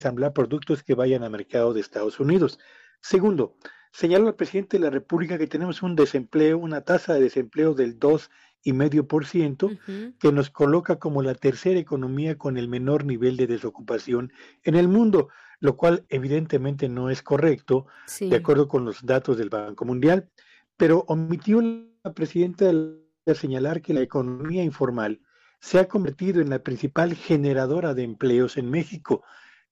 ensamblar productos que vayan al mercado de Estados Unidos. Segundo, señaló al presidente de la República que tenemos un desempleo, una tasa de desempleo del 2,5%, Ujú. que nos coloca como la tercera economía con el menor nivel de desocupación en el mundo, lo cual evidentemente no es correcto, de Sí. acuerdo con los datos del Banco Mundial, pero omitió la presidenta de señalar que la economía informal se ha convertido en la principal generadora de empleos en México.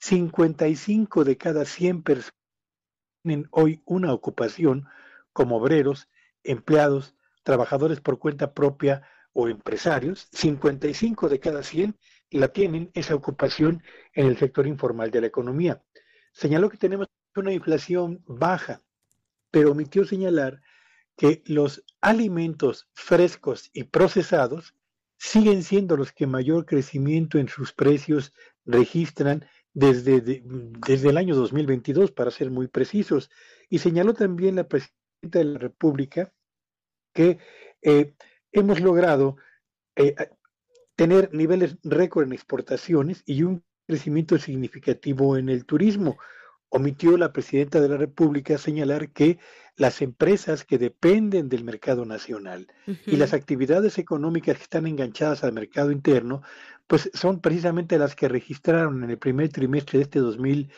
55 de cada 100 personas tienen hoy una ocupación como obreros, empleados, trabajadores por cuenta propia o empresarios. 55 de cada 100 la tienen esa ocupación en el sector informal de la economía. Señaló que tenemos una inflación baja, pero omitió señalar que los alimentos frescos y procesados siguen siendo los que mayor crecimiento en sus precios registran desde el año 2022, para ser muy precisos. Y señaló también la presidenta de la República que eh, hemos logrado eh, tener niveles récord en exportaciones y un crecimiento significativo en el turismo. Omitió la presidenta de la República señalar que las empresas que dependen del mercado nacional y las Ujú. actividades económicas que están enganchadas al mercado interno, pues son precisamente las que registraron en el primer trimestre de este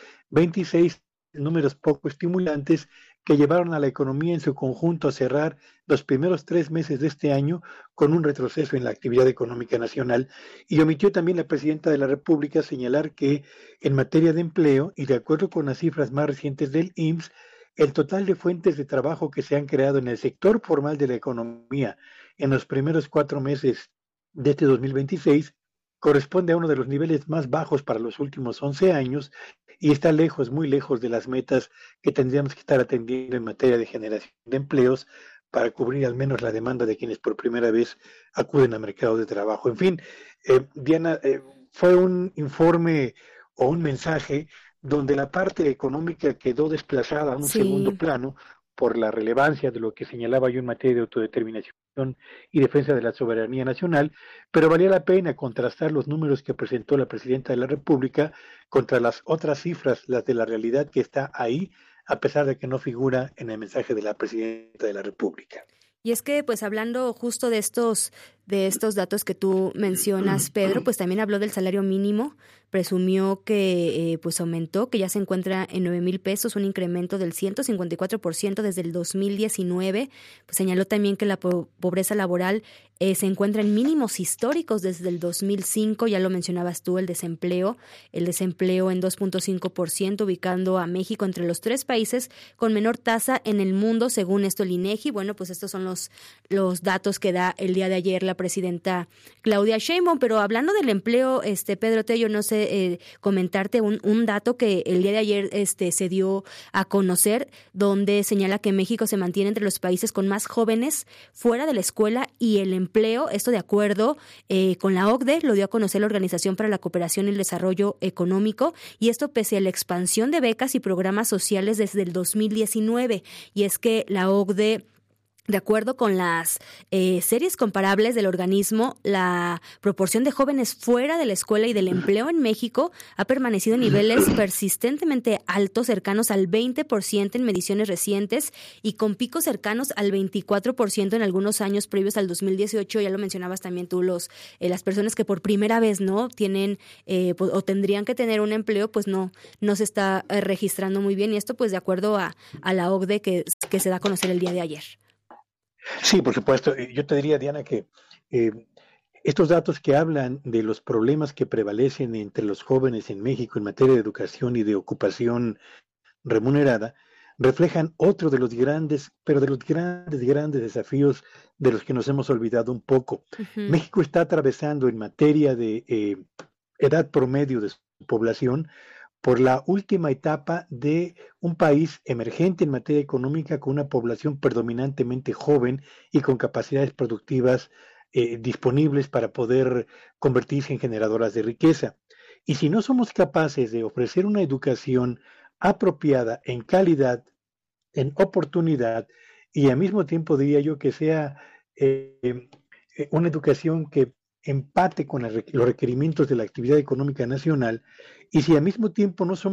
2026 números poco estimulantes que llevaron a la economía en su conjunto a cerrar los primeros 3 meses de este año con un retroceso en la actividad económica nacional. Y omitió también la presidenta de la República señalar que en materia de empleo, y de acuerdo con las cifras más recientes del IMSS, el total de fuentes de trabajo que se han creado en el sector formal de la economía en los primeros 4 meses de este 2026 corresponde a uno de los niveles más bajos para los últimos 11 años y está lejos, muy lejos de las metas que tendríamos que estar atendiendo en materia de generación de empleos para cubrir al menos la demanda de quienes por primera vez acuden al mercado de trabajo. En fin, Diana, fue un informe o un mensaje donde la parte económica quedó desplazada a un segundo Sí. plano por la relevancia de lo que señalaba yo en materia de autodeterminación y defensa de la soberanía nacional, pero valía la pena contrastar los números que presentó la presidenta de la República contra las otras cifras, las de la realidad que está ahí, a pesar de que no figura en el mensaje de la presidenta de la República. Y es que, pues, hablando justo de estos datos que tú mencionas, Pedro, pues también habló del salario mínimo, presumió que pues aumentó, que ya se encuentra en 9,000 pesos, un incremento del 154% desde el 2019. Pues señaló también que la pobreza laboral se encuentra en mínimos históricos desde el 2005, ya lo mencionabas tú, el desempleo en 2,5%, ubicando a México entre los 3 países con menor tasa en el mundo, según esto el INEGI. Bueno, pues estos son los datos que da el día de ayer la presidenta Claudia Sheinbaum. Pero hablando del empleo, Pedro Tello, no sé, comentarte un dato que el día de ayer se dio a conocer, donde señala que México se mantiene entre los países con más jóvenes fuera de la escuela y el empleo. Esto de acuerdo con la OCDE, lo dio a conocer la Organización para la Cooperación y el Desarrollo Económico, y esto pese a la expansión de becas y programas sociales desde el 2019. Y es que la OCDE, de acuerdo con las series comparables del organismo, la proporción de jóvenes fuera de la escuela y del empleo en México ha permanecido en niveles persistentemente altos, cercanos al 20% en mediciones recientes y con picos cercanos al 24% en algunos años previos al 2018. Ya lo mencionabas también tú, las personas que por primera vez no tienen o tendrían que tener un empleo, pues no se está registrando muy bien. Y esto pues de acuerdo a la OCDE que se da a conocer el día de ayer. Sí, por supuesto. Yo te diría, Diana, que eh, estos datos que hablan de los problemas que prevalecen entre los jóvenes en México en materia de educación y de ocupación remunerada reflejan otro de los grandes, pero de los grandes, grandes desafíos de los que nos hemos olvidado un poco. Ujú. México está atravesando en materia de edad promedio de su población por la última etapa de un país emergente en materia económica con una población predominantemente joven y con capacidades productivas disponibles para poder convertirse en generadoras de riqueza. Y si no somos capaces de ofrecer una educación apropiada en calidad, en oportunidad y al mismo tiempo diría yo que sea una educación que empate con los requerimientos de la actividad económica nacional, y si al mismo tiempo no somos